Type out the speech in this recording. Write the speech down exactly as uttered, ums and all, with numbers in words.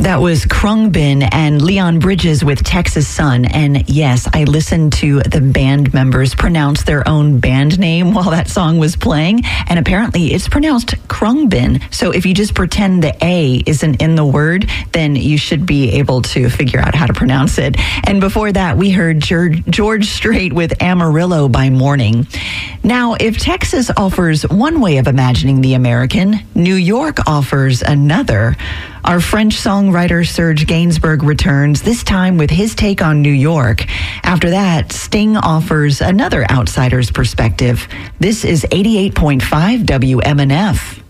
That was Khruangbin and Leon Bridges with Texas Sun. And yes, I listened to the band members pronounce their own band name while that song was playing. And apparently it's pronounced Khruangbin. So if you just pretend the A isn't in the word, then you should be able to figure out how to pronounce it. And before that, we heard George, George Strait with Amarillo by Morning. Now, if Texas offers one way of imagining the American, New York offers another. Our French songwriter Serge Gainsbourg returns, this time with his take on New York. After that, Sting offers another outsider's perspective. This is eighty-eight point five W M N F.